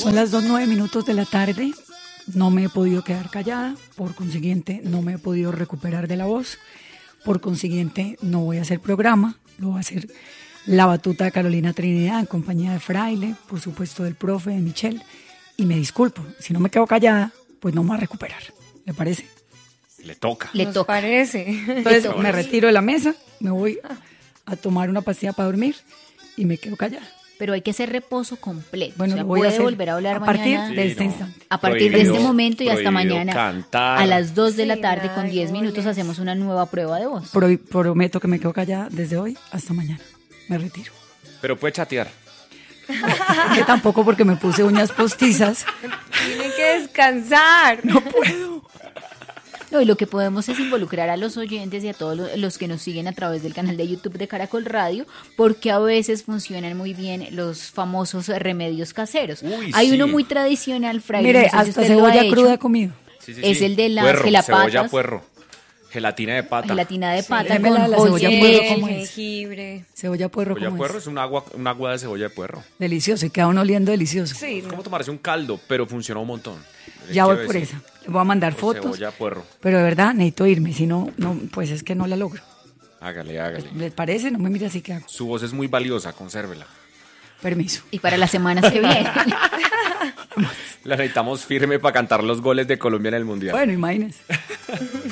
Son las 2:09 de la tarde. No me he podido quedar callada, por consiguiente no me he podido recuperar de la voz, por consiguiente no voy a hacer programa, lo va a hacer la batuta de Carolina Trinidad en compañía de Fraile, por supuesto del profe, de Michelle, y me disculpo, si no me quedo callada, pues no me va a recuperar, ¿le parece? Le toca. Nos parece. Entonces me retiro de la mesa, me voy a tomar una pastilla para dormir y me quedo callada. Pero hay que hacer reposo completo. Bueno, o sea, lo voy a puede hacer volver a hablar a partir mañana. de este instante. A partir de este momento y hasta mañana cantar. a las 2 de la Sí, tarde nada con de 10 minutos goles. hacemos una nueva prueba de voz. Prometo que me quedo callada desde hoy hasta mañana. Me retiro. Pero puede chatear. Que tampoco porque me puse uñas postizas. Tiene que descansar. No puedo. No, y lo que podemos es involucrar a los oyentes y a todos los que nos siguen a través del canal de YouTube de Caracol Radio, porque a veces funcionan muy bien los famosos remedios caseros. Uy, Hay sí. uno muy tradicional, Fraile, Mire, no sé si hasta usted lo ha cebolla hecho. cruda he comido. Sí, Es el de las puerro, gelapatas. Cebolla puerro. Gelatina de pata. Gelatina de pata Démela con la hoy cebolla sí, puerro, El ¿cómo es? jengibre. Cebolla puerro, Cebolla ¿cómo puerro es? es un agua de cebolla de puerro. Delicioso, y queda uno oliendo delicioso. Sí, Es como tomarse un caldo, pero funciona un montón. Ya voy Chévere, por sí. esa. Le voy a mandar Por fotos. Cebolla puerro. Pero de verdad necesito irme, si no, pues es que no la logro. Hágale, hágale. ¿Les parece? No me mire así que hago. Su voz es muy valiosa, consérvela. Permiso. y para las semanas que vienen. La necesitamos firme para cantar los goles de Colombia en el Mundial. Bueno, imagínense.